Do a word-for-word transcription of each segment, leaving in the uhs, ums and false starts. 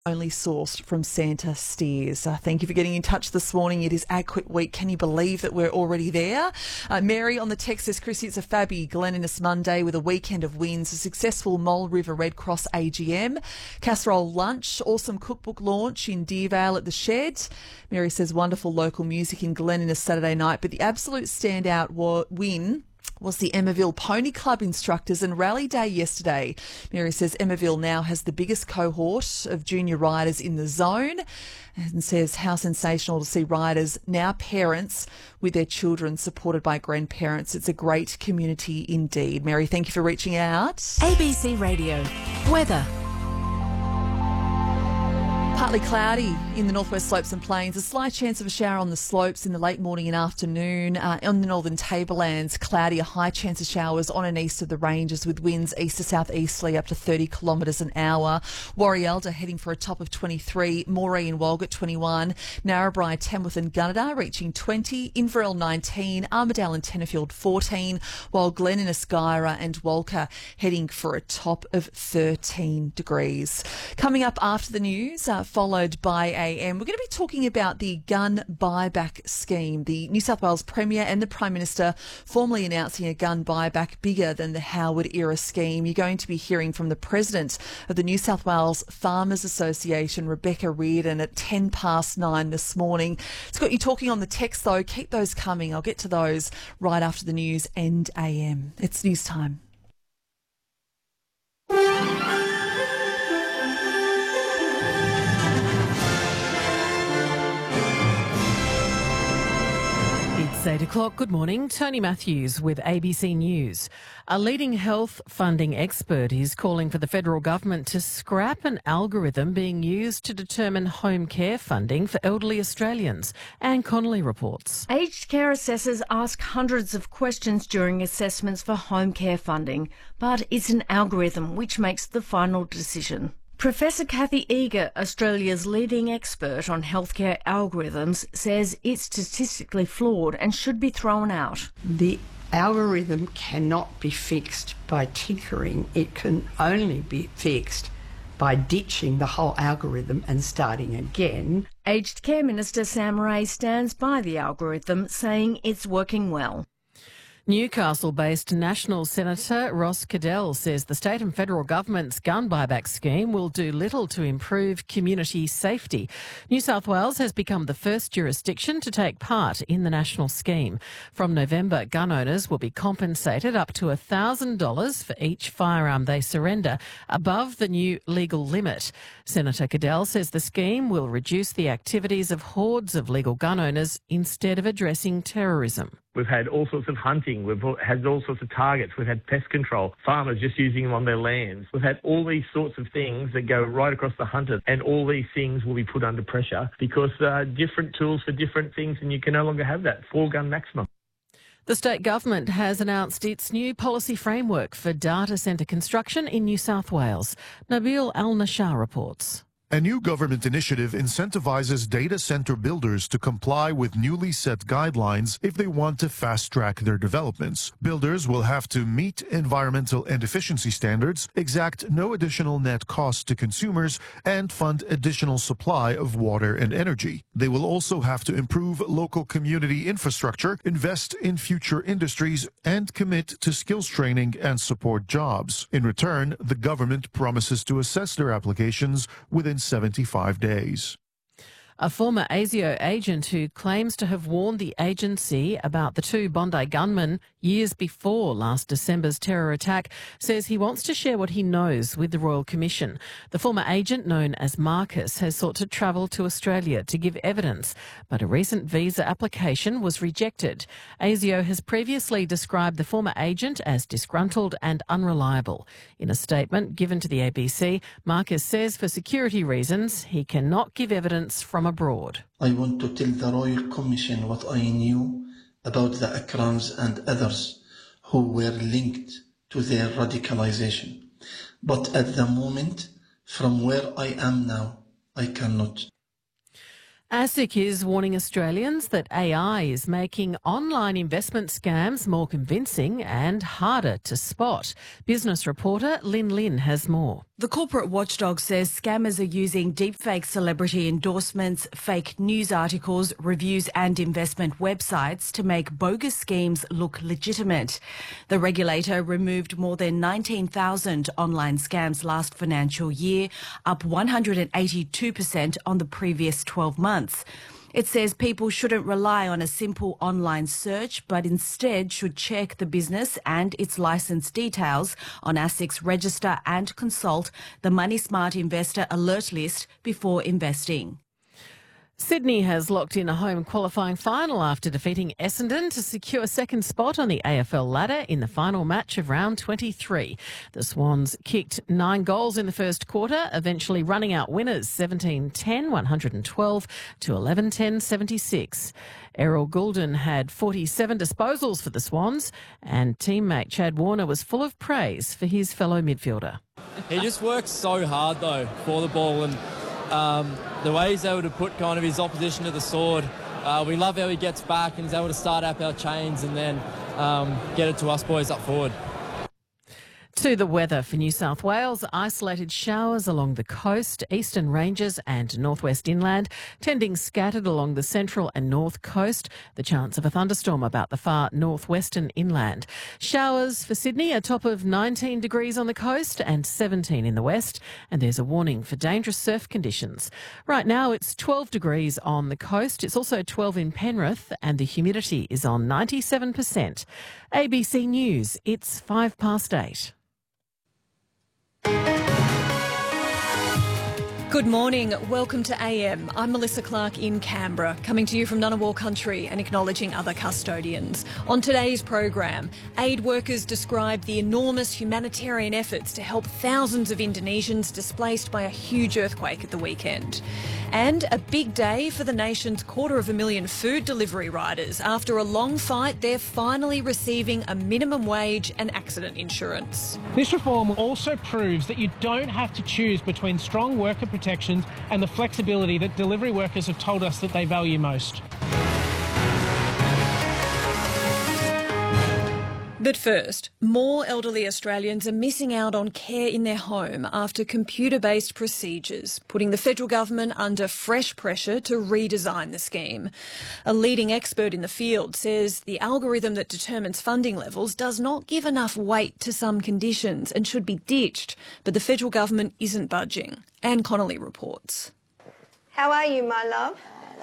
only sourced from Santa Steers. Uh, thank you for getting in touch this morning. It is AgQuit Week. Can you believe that we're already there? Uh, Mary on the text says, Chrissy, it's a fabby Glen Innes Monday with a weekend of wins, a successful Mole River Red Cross A G M, casserole lunch, awesome cookbook launch in Deervale at the Shed. Mary says, wonderful local music in Glen Innes Saturday night, but the absolute standout wa- win was the Emmaville Pony Club instructors and rally day yesterday. Mary says Emmaville now has the biggest cohort of junior riders in the zone and says how sensational to see riders, now parents, with their children supported by grandparents. It's a great community indeed. Mary, thank you for reaching out. A B C Radio. Weather. Partly cloudy in the northwest slopes and plains. A slight chance of a shower on the slopes in the late morning and afternoon. Uh, on the northern tablelands, cloudy, a high chance of showers on and east of the ranges with winds east to southeasterly up to thirty kilometres an hour. Warrielda heading for a top of twenty-three. Moree and Walgett twenty-one. Narrabri, Tamworth and Gunnedah reaching twenty. Inverell nineteen. Armidale and Tenterfield fourteen. While Glen Innes, Guyra and Walker heading for a top of thirteen degrees. Coming up after the news, uh, followed by A M. We're going to be talking about the gun buyback scheme. The New South Wales Premier and the Prime Minister formally announcing a gun buyback bigger than the Howard-era scheme. You're going to be hearing from the President of the New South Wales Farmers Association, Rebecca Reardon, at ten past nine this morning. It's got you talking on the text, though. Keep those coming. I'll get to those right after the news and A M. It's news time. It's eight o'clock. Good morning. Tony Matthews with A B C News. A leading health funding expert is calling for the federal government to scrap an algorithm being used to determine home care funding for elderly Australians. Anne Connolly reports. Aged care assessors ask hundreds of questions during assessments for home care funding, but it's an algorithm which makes the final decision. Professor Kathy Eager, Australia's leading expert on healthcare algorithms, says it's statistically flawed and should be thrown out. The algorithm cannot be fixed by tinkering. It can only be fixed by ditching the whole algorithm and starting again. Aged Care Minister Sam Ray stands by the algorithm, saying it's working well. Newcastle-based National Senator Ross Cadell says the state and federal government's gun buyback scheme will do little to improve community safety. New South Wales has become the first jurisdiction to take part in the national scheme. From November, gun owners will be compensated up to one thousand dollars for each firearm they surrender, above the new legal limit. Senator Cadell says the scheme will reduce the activities of hordes of legal gun owners instead of addressing terrorism. We've had all sorts of hunting. We've had all sorts of targets. We've had pest control, farmers just using them on their lands. We've had all these sorts of things that go right across the hunter, and all these things will be put under pressure because uh, different tools for different things, and you can no longer have that four-gun maximum. The state government has announced its new policy framework for data centre construction in New South Wales. Nabil Al-Nashar reports. A new government initiative incentivizes data center builders to comply with newly set guidelines if they want to fast-track their developments. Builders will have to meet environmental and efficiency standards, exact no additional net cost to consumers, and fund additional supply of water and energy. They will also have to improve local community infrastructure, invest in future industries, and commit to skills training and support jobs. In return, the government promises to assess their applications within seventy-five days. A former ASIO agent who claims to have warned the agency about the two Bondi gunmen years before last December's terror attack says he wants to share what he knows with the Royal Commission. The former agent, known as Marcus, has sought to travel to Australia to give evidence, but a recent visa application was rejected. ASIO has previously described the former agent as disgruntled and unreliable. In a statement given to the A B C, Marcus says for security reasons he cannot give evidence from abroad. I want to tell the Royal Commission what I knew about the Akrams and others who were linked to their radicalization. But at the moment, from where I am now, I cannot. ASIC is warning Australians that A I is making online investment scams more convincing and harder to spot. Business reporter Lynn Lynn has more. The corporate watchdog says scammers are using deepfake celebrity endorsements, fake news articles, reviews and investment websites to make bogus schemes look legitimate. The regulator removed more than nineteen thousand online scams last financial year, up one hundred eighty-two percent on the previous twelve months. It says people shouldn't rely on a simple online search, but instead should check the business and its licence details on ASIC's register and consult the Money Smart Investor alert list before investing. Sydney has locked in a home qualifying final after defeating Essendon to secure second spot on the A F L ladder in the final match of round twenty-three. The Swans kicked nine goals in the first quarter, eventually running out winners seventeen ten, one hundred twelve to eleven ten, seventy-six. Errol Goulden had forty-seven disposals for the Swans, and teammate Chad Warner was full of praise for his fellow midfielder. He just works so hard though for the ball, and Um, the way he's able to put kind of his opposition to the sword. Uh, we love how he gets back and is able to start up our chains and then um, get it to us boys up forward. To the weather for New South Wales, isolated showers along the coast, eastern ranges and northwest inland, tending scattered along the central and north coast, the chance of a thunderstorm about the far northwestern inland. Showers for Sydney, a top of nineteen degrees on the coast and seventeen in the west, and there's a warning for dangerous surf conditions. Right now it's twelve degrees on the coast, it's also twelve in Penrith, and the humidity is on ninety-seven percent. A B C News, it's five past eight. Good morning. Welcome to A M. I'm Melissa Clark in Canberra, coming to you from Ngunnawal country and acknowledging other custodians. On today's program, aid workers describe the enormous humanitarian efforts to help thousands of Indonesians displaced by a huge earthquake at the weekend. And a big day for the nation's quarter of a million food delivery riders. After a long fight, they're finally receiving a minimum wage and accident insurance. This reform also proves that you don't have to choose between strong worker protections and the flexibility that delivery workers have told us that they value most. But first, more elderly Australians are missing out on care in their home after computer-based procedures, putting the federal government under fresh pressure to redesign the scheme. A leading expert in the field says the algorithm that determines funding levels does not give enough weight to some conditions and should be ditched, but the federal government isn't budging. Anne Connolly reports. How are you, my love?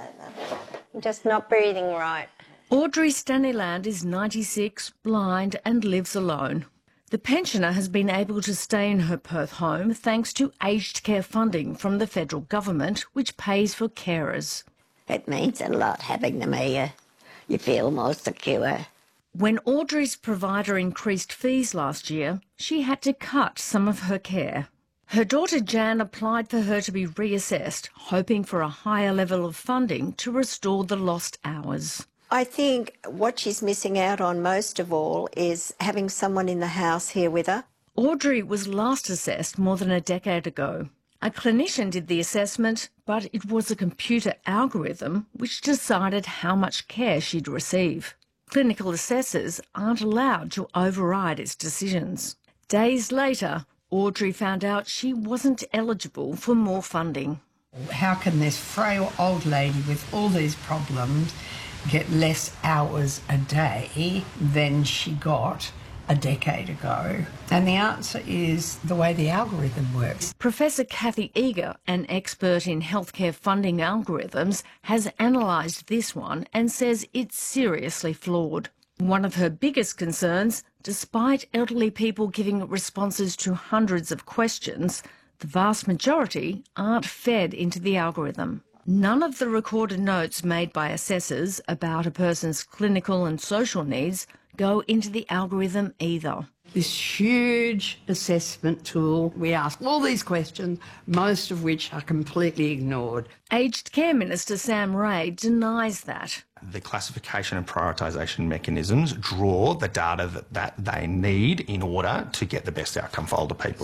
I'm just not breathing right. Audrey Stanleyland is ninety-six, blind and lives alone. The pensioner has been able to stay in her Perth home thanks to aged care funding from the federal government, which pays for carers. It means a lot having them here. You feel more secure. When Audrey's provider increased fees last year, she had to cut some of her care. Her daughter Jan applied for her to be reassessed, hoping for a higher level of funding to restore the lost hours. I think what she's missing out on most of all is having someone in the house here with her. Audrey was last assessed more than a decade ago. A clinician did the assessment, but it was a computer algorithm which decided how much care she'd receive. Clinical assessors aren't allowed to override its decisions. Days later, Audrey found out she wasn't eligible for more funding. How can this frail old lady with all these problems get less hours a day than she got a decade ago? And the answer is the way the algorithm works. Professor Kathy Eager, an expert in healthcare funding algorithms, has analysed this one and says it's seriously flawed. One of her biggest concerns, despite elderly people giving responses to hundreds of questions, the vast majority aren't fed into the algorithm. None of the recorded notes made by assessors about a person's clinical and social needs go into the algorithm either. This huge assessment tool, we ask all these questions, most of which are completely ignored. Aged Care Minister Sam Ray denies that. The classification and prioritisation mechanisms draw the data that, that they need in order to get the best outcome for older people.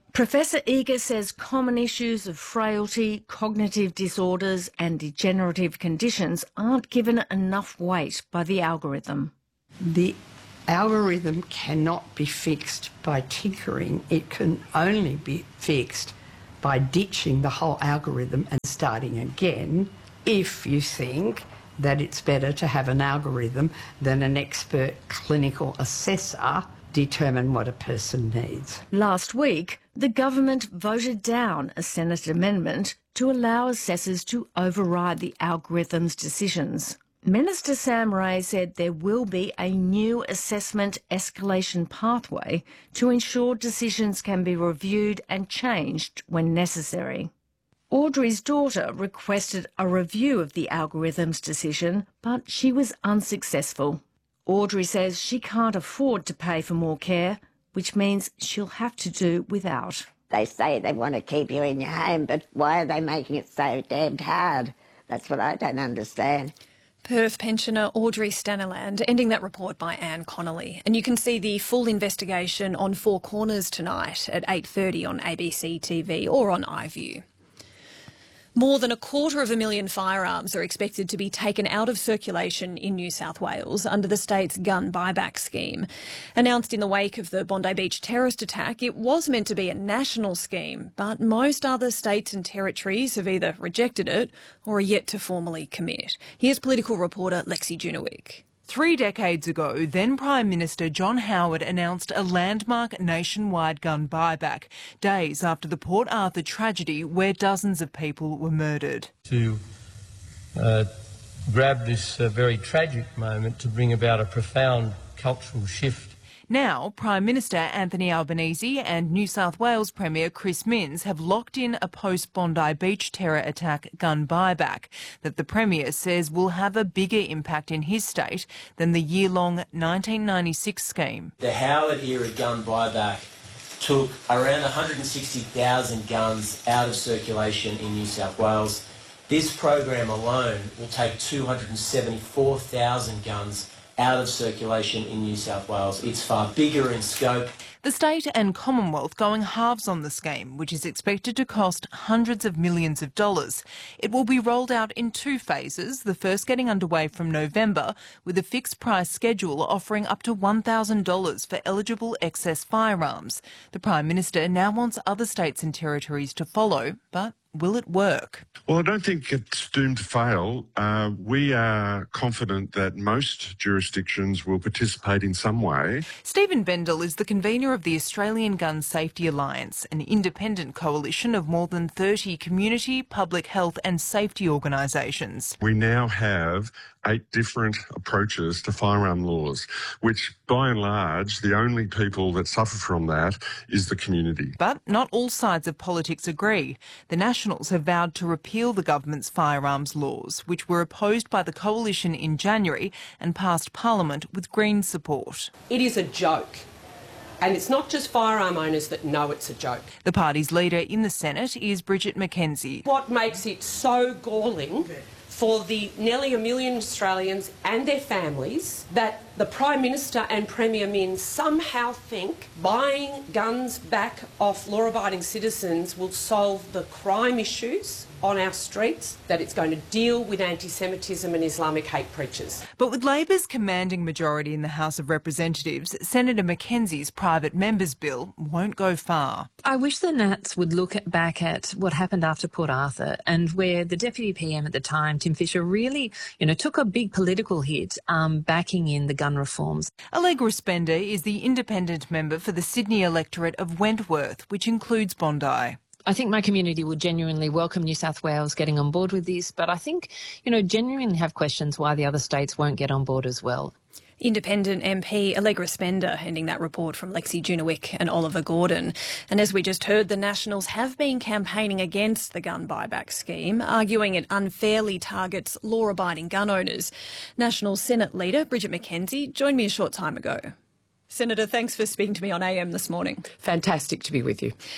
Professor Eager says common issues of frailty, cognitive disorders and degenerative conditions aren't given enough weight by the algorithm. The algorithm cannot be fixed by tinkering. It can only be fixed by ditching the whole algorithm and starting again if you think that it's better to have an algorithm than an expert clinical assessor determine what a person needs. Last week, the government voted down a Senate amendment to allow assessors to override the algorithm's decisions. Minister Sam Ray said there will be a new assessment escalation pathway to ensure decisions can be reviewed and changed when necessary. Audrey's daughter requested a review of the algorithm's decision, but she was unsuccessful. Audrey says she can't afford to pay for more care, which means she'll have to do without. They say they want to keep you in your home, but why are they making it so damned hard? That's what I don't understand. Perth pensioner Audrey Staniland, ending that report by Anne Connolly. And you can see the full investigation on Four Corners tonight at eight thirty on A B C T V or on iView. More than a quarter of a million firearms are expected to be taken out of circulation in New South Wales under the state's gun buyback scheme. Announced in the wake of the Bondi Beach terrorist attack, it was meant to be a national scheme, but most other states and territories have either rejected it or are yet to formally commit. Here's political reporter Lexi Junowick. Three decades ago, then Prime Minister John Howard announced a landmark nationwide gun buyback, days after the Port Arthur tragedy where dozens of people were murdered. To uh, grab this uh, very tragic moment to bring about a profound cultural shift. Now, Prime Minister Anthony Albanese and New South Wales Premier Chris Minns have locked in a post-Bondi Beach terror attack gun buyback that the Premier says will have a bigger impact in his state than the year-long nineteen ninety-six scheme. The Howard-era gun buyback took around one hundred sixty thousand guns out of circulation in New South Wales. This program alone will take two hundred seventy-four thousand guns out of circulation in New South Wales. It's far bigger in scope. The state and Commonwealth going halves on the scheme, which is expected to cost hundreds of millions of dollars. It will be rolled out in two phases, the first getting underway from November, with a fixed price schedule offering up to one thousand dollars for eligible excess firearms. The Prime Minister now wants other states and territories to follow, but will it work? Well, I don't think it's doomed to fail. Uh, we are confident that most jurisdictions will participate in some way. Stephen Bendel is the convener of the Australian Gun Safety Alliance, an independent coalition of more than thirty community, public health and safety organisations. We now have eight different approaches to firearm laws, which by and large, the only people that suffer from that is the community. But not all sides of politics agree. The Nationals have vowed to repeal the government's firearms laws, which were opposed by the coalition in January and passed Parliament with Green support. It is a joke. And it's not just firearm owners that know it's a joke. The party's leader in the Senate is Bridget McKenzie. What makes it so galling for the nearly a million Australians and their families that the Prime Minister and Premier Minns somehow think buying guns back off law-abiding citizens will solve the crime issues on our streets, that it's going to deal with anti-Semitism and Islamic hate preachers. But with Labor's commanding majority in the House of Representatives, Senator McKenzie's private members' bill won't go far. I wish the Nats would look at, back at what happened after Port Arthur and where the Deputy P M at the time, Tim Fischer, really, you know, took a big political hit um, backing in the gun reforms. Allegra Spender is the independent member for the Sydney electorate of Wentworth, which includes Bondi. I think my community would genuinely welcome New South Wales getting on board with this, but I think, you know, genuinely have questions why the other states won't get on board as well. Independent M P Allegra Spender ending that report from Lexi Junowick and Oliver Gordon. And as we just heard, the Nationals have been campaigning against the gun buyback scheme, arguing it unfairly targets law-abiding gun owners. National Senate leader Bridget McKenzie joined me a short time ago. Senator, thanks for speaking to me on A M this morning. Fantastic to be with you.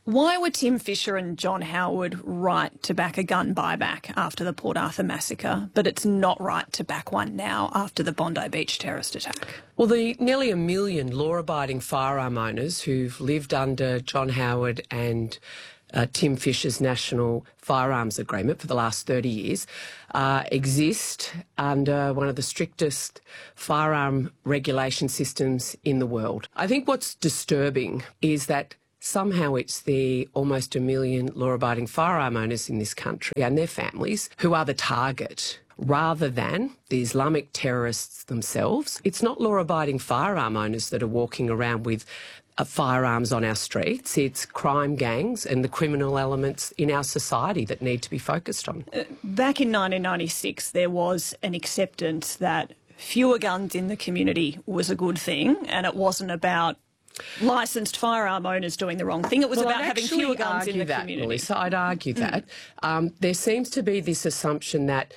Why were Tim Fischer and John Howard right to back a gun buyback after the Port Arthur massacre, but it's not right to back one now after the Bondi Beach terrorist attack? Well, the nearly a million law-abiding firearm owners who've lived under John Howard and uh, Tim Fischer's National Firearms Agreement for the last thirty years uh, exist under one of the strictest firearm regulation systems in the world. I think what's disturbing is that somehow it's the almost a million law-abiding firearm owners in this country and their families who are the target rather than the Islamic terrorists themselves. It's not law-abiding firearm owners that are walking around with uh, firearms on our streets. It's crime gangs and the criminal elements in our society that need to be focused on. Uh, back in nineteen ninety-six, there was an acceptance that fewer guns in the community was a good thing, and it wasn't about licensed firearm owners doing the wrong thing. It was well, about I'd having fewer guns in the that, community. Melissa, I'd argue that. Mm. Um, there seems to be this assumption that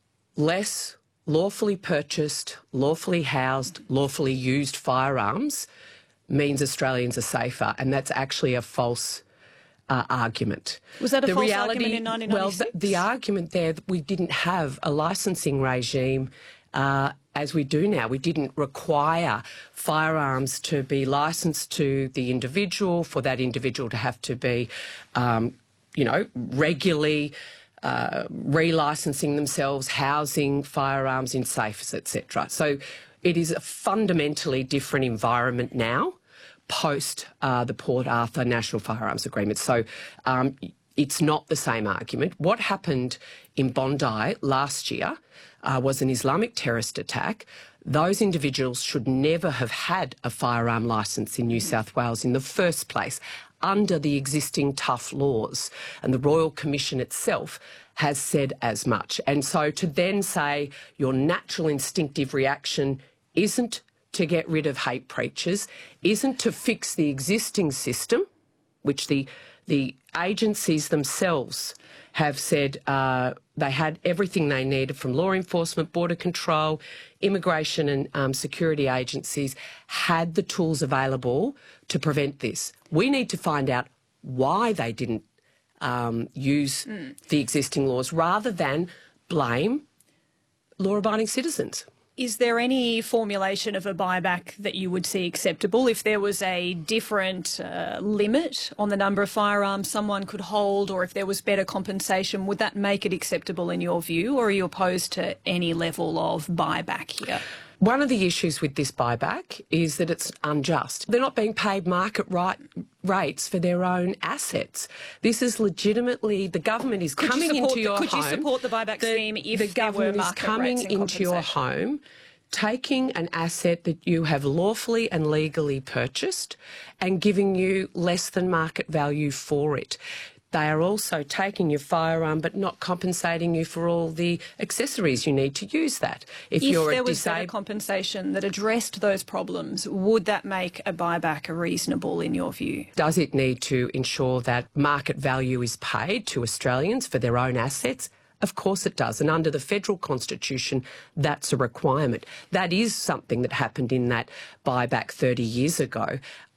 less lawfully purchased, lawfully housed, lawfully used firearms means Australians are safer, and that's actually a false uh, argument. Was that a the false reality, argument in nineteen ninety-six? Well, the, the argument there that we didn't have a licensing regime uh, as we do now. We didn't require firearms to be licensed to the individual, for that individual to have to be, um, you know, regularly uh, relicensing themselves, housing firearms in safes, et cetera. So it is a fundamentally different environment now, post uh, the Port Arthur National Firearms Agreement. So um, it's not the same argument. What happened in Bondi last year uh, was an Islamic terrorist attack. Those individuals should never have had a firearm licence in New South Wales in the first place under the existing tough laws. And the Royal Commission itself has said as much. And so to then say your natural instinctive reaction isn't to get rid of hate preachers, isn't to fix the existing system, which the the agencies themselves have said uh, they had everything they needed from law enforcement, border control, immigration and um, security agencies had the tools available to prevent this. We need to find out why they didn't um, use mm. the existing laws rather than blame law-abiding citizens. Is there any formulation of a buyback that you would see acceptable if there was a different uh, limit on the number of firearms someone could hold, or if there was better compensation? Would that make it acceptable in your view, or are you opposed to any level of buyback here? One of the issues with this buyback is that it's unjust. They're not being paid market right rates for their own assets. This is legitimately, the government is could coming you into your could home. Could you support the buyback the, scheme if the there were government market is coming rates and into your home, taking an asset that you have lawfully and legally purchased and giving you less than market value for it. They are also taking your firearm but not compensating you for all the accessories you need to use that. If, if you're there a was disab- better compensation that addressed those problems, would that make a buyback reasonable in your view? Does it need to ensure that market value is paid to Australians for their own assets? Of course it does. And under the federal constitution, that's a requirement. That is something that happened in that buyback thirty years ago,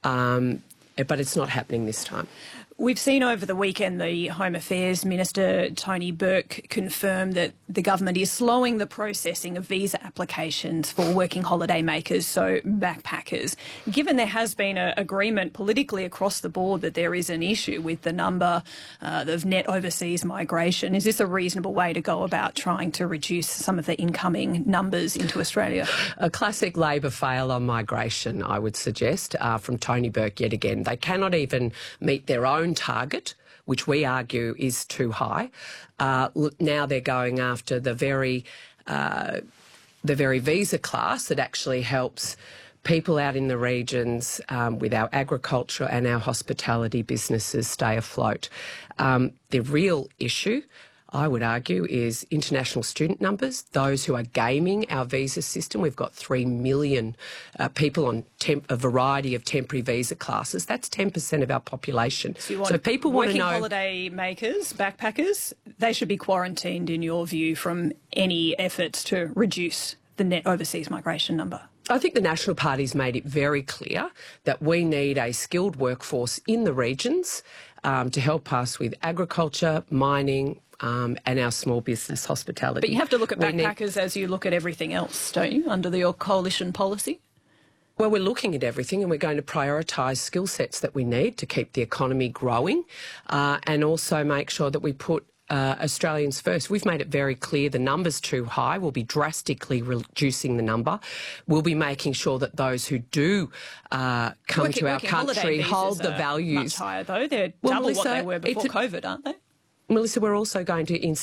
um, but it's not happening this time. We've seen over the weekend the Home Affairs Minister, Tony Burke, confirm that the government is slowing the processing of visa applications for working holiday makers, so backpackers. Given there has been an agreement politically across the board that there is an issue with the number uh, of net overseas migration, is this a reasonable way to go about trying to reduce some of the incoming numbers into Australia? A classic Labor fail on migration, I would suggest, uh, from Tony Burke yet again. They cannot even meet their own target, which we argue is too high. Uh, now they're going after the very, uh, the very visa class that actually helps people out in the regions um, with our agriculture and our hospitality businesses stay afloat. Um, the real issue, I would argue, is international student numbers, those who are gaming our visa system. We've got three million uh, people on temp- a variety of temporary visa classes. That's ten percent of our population. So, you want so people want to know... working holiday makers, backpackers, they should be quarantined, in your view, from any efforts to reduce the net overseas migration number? I think the National Party's made it very clear that we need a skilled workforce in the regions um, to help us with agriculture, mining, um, and our small business hospitality. But you have to look at We need- backpackers as you look at everything else, don't you, under your coalition policy? Well, we're looking at everything and we're going to prioritise skill sets that we need to keep the economy growing uh, and also make sure that we put uh, Australians first. We've made it very clear the number's too high. We'll be drastically reducing the number. We'll be making sure that those who do uh, come Working- to our working holiday country visas hold the are values. Much higher, though. They're Well, double Melissa, what they were before it's a- COVID, aren't they? Melissa, we're also going to ins-